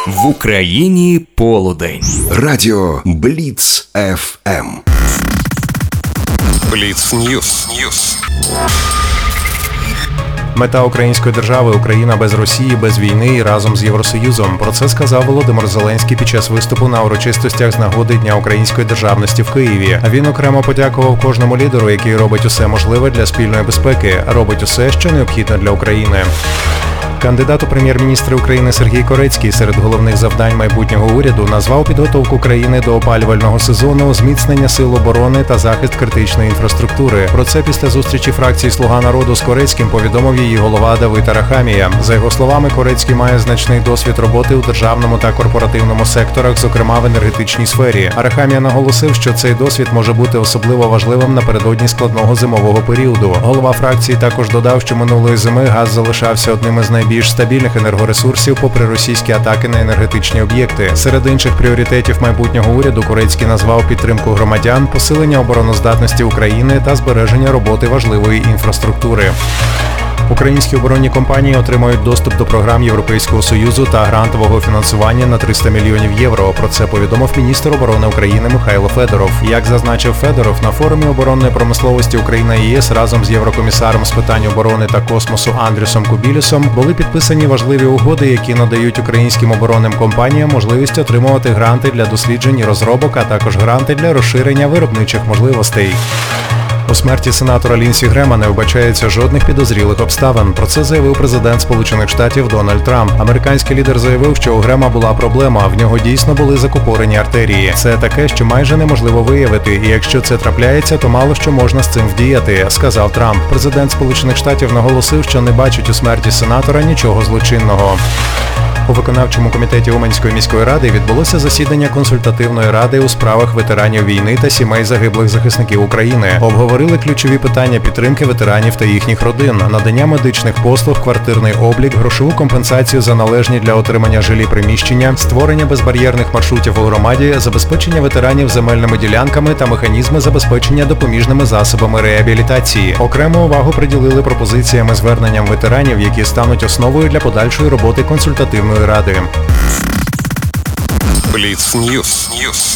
В Україні полудень. Радіо Бліц ФМ. Бліц Ньюс. Мета української держави – Україна без Росії, без війни і разом з Євросоюзом. Про це сказав Володимир Зеленський під час виступу на урочистостях з нагоди Дня української державності в Києві. Він окремо подякував кожному лідеру, який робить усе можливе для спільної безпеки, робить усе, що необхідно для України. Кандидат у прем'єр-міністри України Сергій Корецький серед головних завдань майбутнього уряду назвав підготовку країни до опалювального сезону, зміцнення сил оборони та захист критичної інфраструктури. Про це після зустрічі фракції «Слуга народу» з Корецьким повідомив її голова Давид Арахамія. За його словами, Корецький має значний досвід роботи у державному та корпоративному секторах, зокрема в енергетичній сфері. Арахамія наголосив, що цей досвід може бути особливо важливим напередодні складного зимового періоду. Голова фракції також додав, що минулої зими газ залишався одним із найбільш стабільних енергоресурсів попри російські атаки на енергетичні об'єкти. Серед інших пріоритетів майбутнього уряду Корецький назвав підтримку громадян, посилення обороноздатності України та збереження роботи важливої інфраструктури. Українські оборонні компанії отримають доступ до програм Європейського Союзу та грантового фінансування на 300 мільйонів євро. Про це повідомив міністр оборони України Михайло Федоров. Як зазначив Федоров, на форумі оборонної промисловості Україна і ЄС разом з єврокомісаром з питань оборони та космосу Андрюсом Кубілюсом були підписані важливі угоди, які надають українським оборонним компаніям можливість отримувати гранти для досліджень і розробок, а також гранти для розширення виробничих можливостей. У смерті сенатора Лінсі Грема не вбачається жодних підозрілих обставин. Про це заявив президент Сполучених Штатів Дональд Трамп. Американський лідер заявив, що у Грема була проблема, в нього дійсно були закупорені артерії. Це таке, що майже неможливо виявити, і якщо це трапляється, то мало що можна з цим вдіяти, сказав Трамп. Президент Сполучених Штатів наголосив, що не бачить у смерті сенатора нічого злочинного. У виконавчому комітеті Уманської міської ради відбулося засідання консультативної ради у справах ветеранів війни та сімей загиблих захисників України. Обговорили ключові питання підтримки ветеранів та їхніх родин, надання медичних послуг, квартирний облік, грошову компенсацію за належні для отримання жилі приміщення, створення безбар'єрних маршрутів у громаді, забезпечення ветеранів земельними ділянками та механізми забезпечення допоміжними засобами реабілітації. Окрему увагу приділили пропозиціям і зверненням ветеранів, які стануть основою для подальшої роботи консультативної ради. Бліц Ньюс.